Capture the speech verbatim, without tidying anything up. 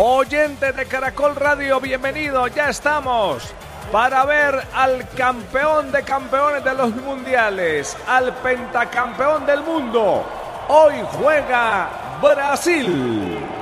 Oyente de Caracol Radio, bienvenido, ya estamos para ver al campeón de campeones de los mundiales, al pentacampeón del mundo. Hoy juega Brasil.